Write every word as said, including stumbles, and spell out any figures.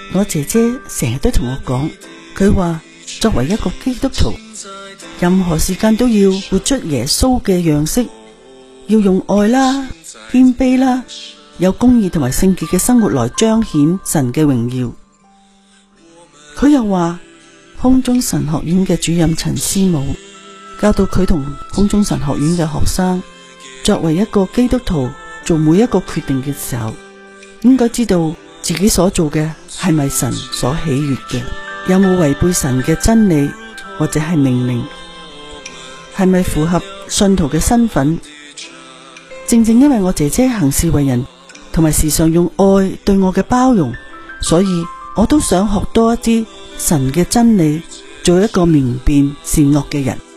我姐姐成日都同我講，佢話作為一個基督徒，任何時間都要活出耶穌嘅樣式，要用愛啦、謙卑啦、有公義同埋聖潔嘅生活來彰顯神嘅榮耀。佢又話，空中神學院嘅主任陳師母教導佢同空中神學院嘅學生，作為一個基督徒做每一個決定嘅時候，應該知道自己所做嘅係咪神所喜悅嘅，有冇違背神嘅真理或者係命令，係咪符合信徒嘅身份。正正因為我姐姐行事為人同埋時常用愛對我嘅包容，所以我都想學多一啲神嘅真理，做一個明辨善惡嘅人。